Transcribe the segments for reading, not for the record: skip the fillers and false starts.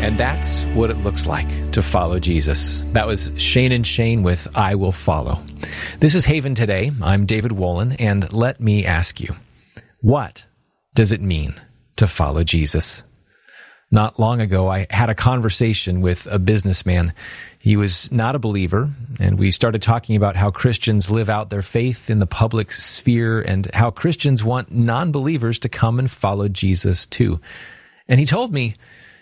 And that's what it looks like to follow Jesus. That was Shane and Shane with I Will Follow. This is Haven Today. I'm David Wolin, and let me ask you, what does it mean to follow Jesus? Not long ago, I had a conversation with a businessman. He was not a believer, and we started talking about how Christians live out their faith in the public sphere and how Christians want non-believers to come and follow Jesus too. And he told me,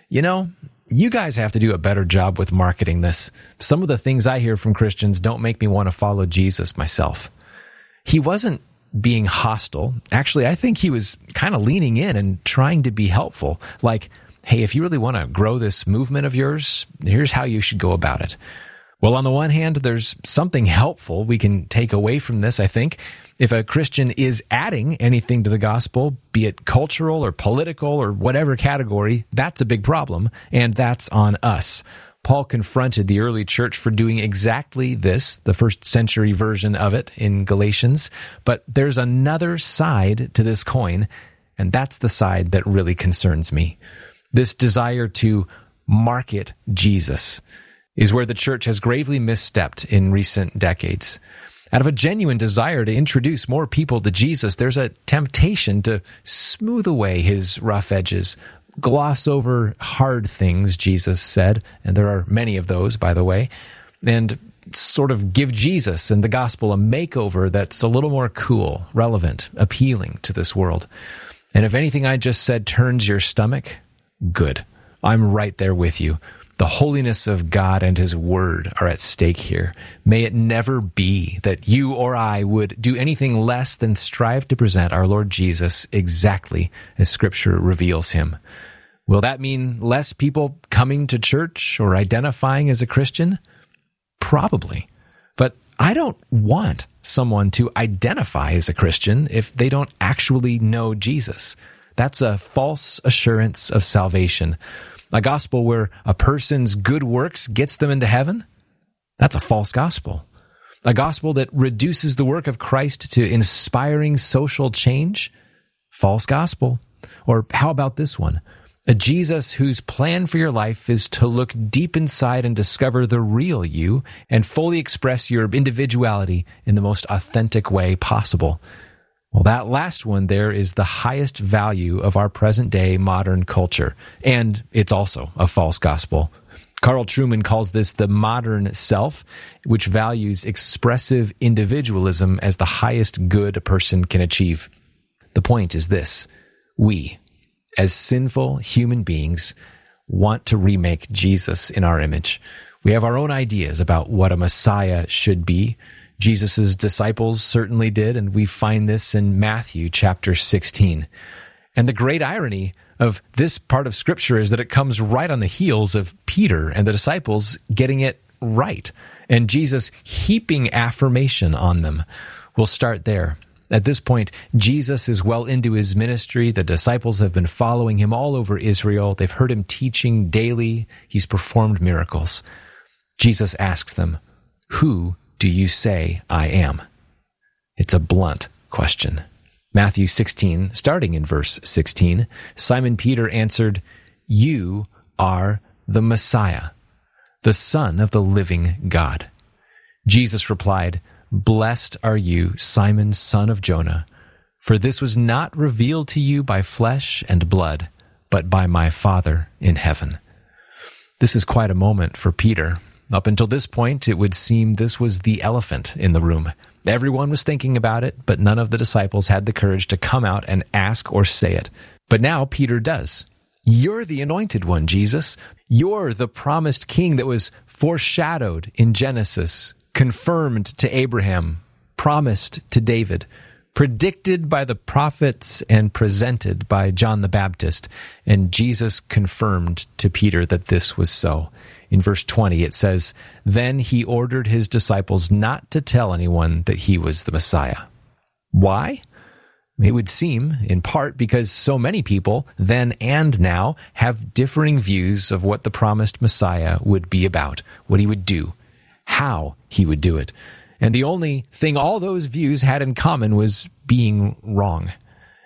you guys have to do a better job with marketing this. Some of the things I hear from Christians don't make me want to follow Jesus myself. He wasn't being hostile. Actually, I think he was kind of leaning in and trying to be helpful. Like, hey, if you really want to grow this movement of yours, here's how you should go about it. Well, on the one hand, there's something helpful we can take away from this, I think. If a Christian is adding anything to the gospel, be it cultural or political or whatever category, that's a big problem, and that's on us. Paul confronted the early church for doing exactly this, the first century version of it in Galatians. But there's another side to this coin, and that's the side that really concerns me. This desire to market Jesus is where the church has gravely misstepped in recent decades. Out of a genuine desire to introduce more people to Jesus, there's a temptation to smooth away his rough edges, gloss over hard things Jesus said, and there are many of those, by the way, and sort of give Jesus and the gospel a makeover that's a little more cool, relevant, appealing to this world. And if anything I just said turns your stomach, good. I'm right there with you. The holiness of God and his word are at stake here. May it never be that you or I would do anything less than strive to present our Lord Jesus exactly as Scripture reveals him. Will that mean less people coming to church or identifying as a Christian? Probably. But I don't want someone to identify as a Christian if they don't actually know Jesus. That's a false assurance of salvation. A gospel where a person's good works gets them into heaven? That's a false gospel. A gospel that reduces the work of Christ to inspiring social change? False gospel. Or how about this one? A Jesus whose plan for your life is to look deep inside and discover the real you and fully express your individuality in the most authentic way possible. Well, that last one there is the highest value of our present-day modern culture, and it's also a false gospel. Carl Trueman calls this the modern self, which values expressive individualism as the highest good a person can achieve. The point is this: we, as sinful human beings, want to remake Jesus in our image. We have our own ideas about what a Messiah should be. Jesus' disciples certainly did, and we find this in Matthew chapter 16. And the great irony of this part of Scripture is that it comes right on the heels of Peter and the disciples getting it right, and Jesus heaping affirmation on them. We'll start there. At this point, Jesus is well into his ministry. The disciples have been following him all over Israel. They've heard him teaching daily. He's performed miracles. Jesus asks them, "Who do you say I am?" It's a blunt question. Matthew 16, starting in verse 16, Simon Peter answered, "You are the Messiah, the Son of the living God." Jesus replied, "Blessed are you, Simon, son of Jonah, for this was not revealed to you by flesh and blood, but by my Father in heaven." This is quite a moment for Peter. Up until this point, it would seem this was the elephant in the room. Everyone was thinking about it, but none of the disciples had the courage to come out and ask or say it. But now Peter does. "You're the anointed one, Jesus. You're the promised king that was foreshadowed in Genesis, confirmed to Abraham, promised to David, predicted by the prophets and presented by John the Baptist." And Jesus confirmed to Peter that this was so. In verse 20, it says, "Then he ordered his disciples not to tell anyone that he was the Messiah." Why? It would seem, in part, because so many people, then and now, have differing views of what the promised Messiah would be about, what he would do, how he would do it. And the only thing all those views had in common was being wrong.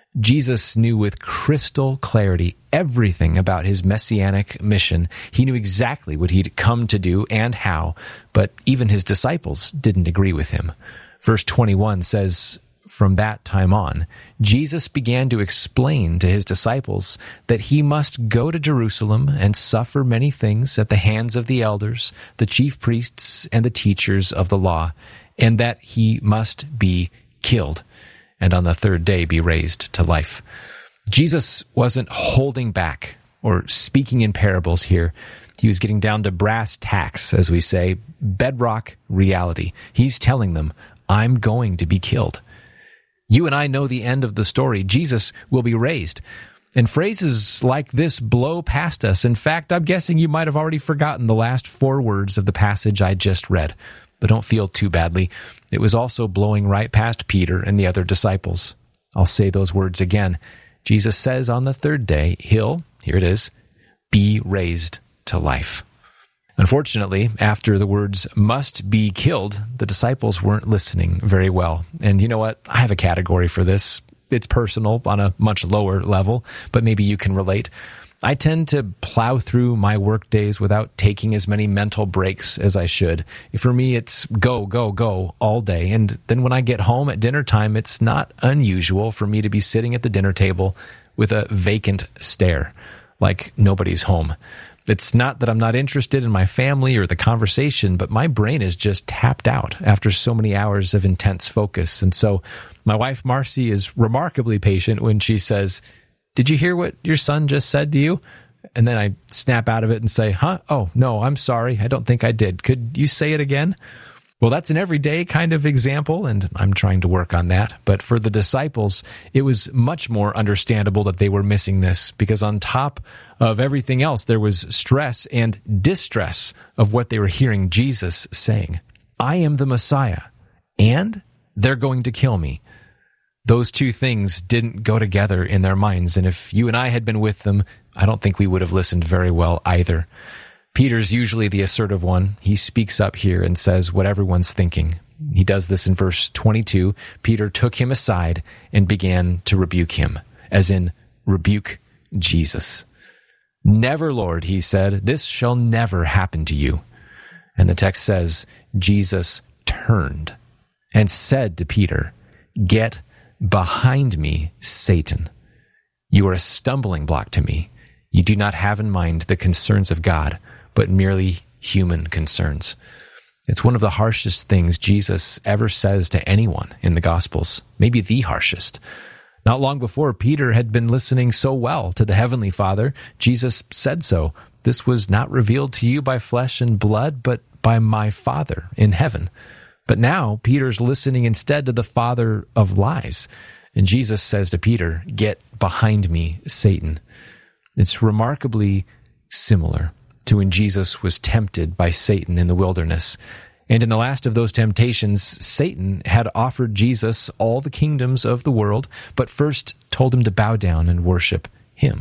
Jesus knew with crystal clarity everything about his messianic mission. He knew exactly what he'd come to do and how, but even his disciples didn't agree with him. Verse 21 says, "From that time on, Jesus began to explain to his disciples that he must go to Jerusalem and suffer many things at the hands of the elders, the chief priests, and the teachers of the law, and that he must be killed, and on the third day be raised to life." Jesus wasn't holding back or speaking in parables here. He was getting down to brass tacks, as we say, bedrock reality. He's telling them, I'm going to be killed. You and I know the end of the story. Jesus will be raised. And phrases like this blow past us. In fact, I'm guessing you might have already forgotten the last 4 words of the passage I just read. But don't feel too badly. It was also blowing right past Peter and the other disciples. I'll say those words again. Jesus says on the third day, he'll, here it is, be raised to life. Unfortunately, after the words must be killed, the disciples weren't listening very well. And you know what? I have a category for this. It's personal on a much lower level, but maybe you can relate. I tend to plow through my work days without taking as many mental breaks as I should. For me, it's go, go, go all day. And then when I get home at dinner time, it's not unusual for me to be sitting at the dinner table with a vacant stare, like nobody's home. It's not that I'm not interested in my family or the conversation, but my brain is just tapped out after so many hours of intense focus. And so my wife, Marcy, is remarkably patient when she says, "Did you hear what your son just said to you?" And then I snap out of it and say, "Huh? Oh, no, I'm sorry. I don't think I did. Could you say it again?" Well, that's an everyday kind of example, and I'm trying to work on that. But for the disciples, it was much more understandable that they were missing this, because on top of everything else, there was stress and distress of what they were hearing Jesus saying. I am the Messiah, and they're going to kill me. Those two things didn't go together in their minds, and if you and I had been with them, I don't think we would have listened very well either. Peter's usually the assertive one. He speaks up here and says what everyone's thinking. He does this in verse 22. Peter took him aside and began to rebuke him, as in rebuke Jesus. "Never, Lord," he said, "this shall never happen to you." And the text says, Jesus turned and said to Peter, "Get behind me, Satan. You are a stumbling block to me. You do not have in mind the concerns of God, but merely human concerns." It's one of the harshest things Jesus ever says to anyone in the Gospels, maybe the harshest. Not long before, Peter had been listening so well to the Heavenly Father. Jesus said so. "This was not revealed to you by flesh and blood, but by my Father in heaven." But now Peter's listening instead to the father of lies. And Jesus says to Peter, "Get behind me, Satan." It's remarkably similar to when Jesus was tempted by Satan in the wilderness. And in the last of those temptations, Satan had offered Jesus all the kingdoms of the world, but first told him to bow down and worship him.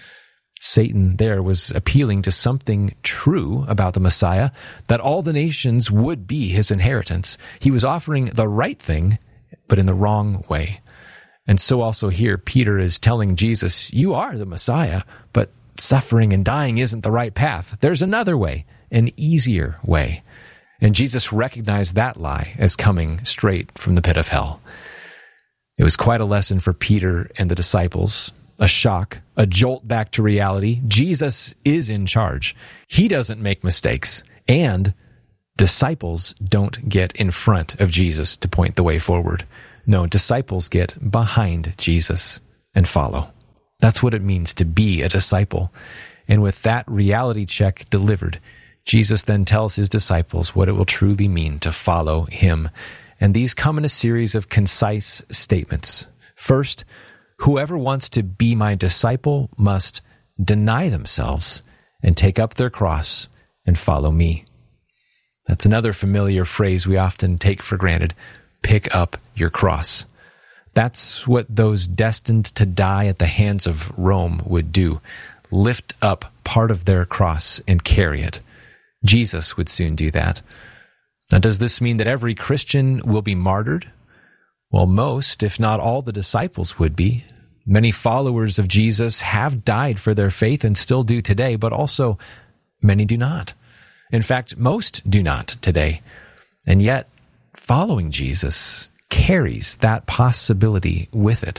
Satan there was appealing to something true about the Messiah, that all the nations would be his inheritance. He was offering the right thing, but in the wrong way. And so also here, Peter is telling Jesus, "You are the Messiah, but suffering and dying isn't the right path. There's another way, an easier way." And Jesus recognized that lie as coming straight from the pit of hell. It was quite a lesson for Peter and the disciples, a shock, a jolt back to reality. Jesus is in charge. He doesn't make mistakes, and disciples don't get in front of Jesus to point the way forward. No, disciples get behind Jesus and follow. That's what it means to be a disciple. And with that reality check delivered, Jesus then tells his disciples what it will truly mean to follow him. And these come in a series of concise statements. First, whoever wants to be my disciple must deny themselves and take up their cross and follow me. That's another familiar phrase we often take for granted. Pick up your cross. That's what those destined to die at the hands of Rome would do. Lift up part of their cross and carry it. Jesus would soon do that. Now, does this mean that every Christian will be martyred? Well, most, if not all, the disciples would be. Many followers of Jesus have died for their faith and still do today, but also many do not. In fact, most do not today. And yet, following Jesus carries that possibility with it.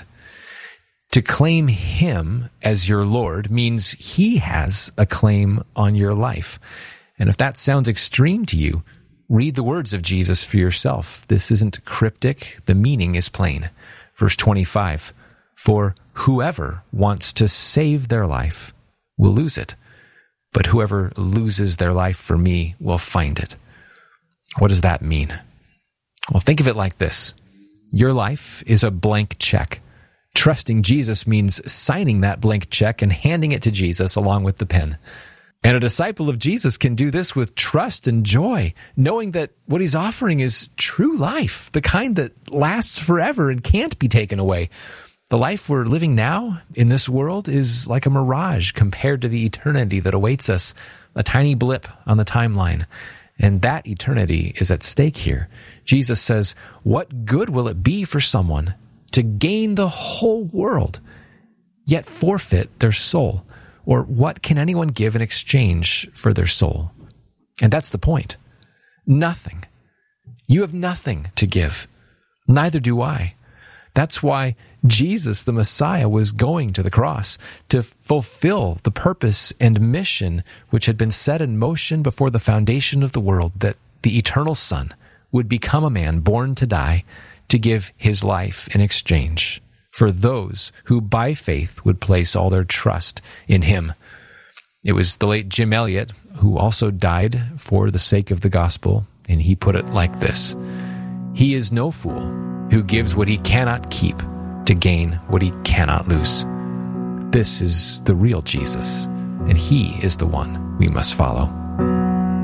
To claim him as your Lord means he has a claim on your life. And if that sounds extreme to you, read the words of Jesus for yourself. This isn't cryptic. The meaning is plain. Verse 25, for whoever wants to save their life will lose it, but whoever loses their life for me will find it. What does that mean? Well, think of it like this. Your life is a blank check. Trusting Jesus means signing that blank check and handing it to Jesus along with the pen. And a disciple of Jesus can do this with trust and joy, knowing that what he's offering is true life, the kind that lasts forever and can't be taken away. The life we're living now in this world is like a mirage compared to the eternity that awaits us, a tiny blip on the timeline. And that eternity is at stake here. Jesus says, what good will it be for someone to gain the whole world, yet forfeit their soul? Or what can anyone give in exchange for their soul? And that's the point. Nothing. You have nothing to give. Neither do I. That's why Jesus, the Messiah, was going to the cross to fulfill the purpose and mission which had been set in motion before the foundation of the world, that the eternal Son would become a man born to die, to give his life in exchange for those who by faith would place all their trust in him. It was the late Jim Elliot who also died for the sake of the gospel, and he put it like this: he is no fool who gives what he cannot keep to gain what he cannot lose. This is the real Jesus, and he is the one we must follow.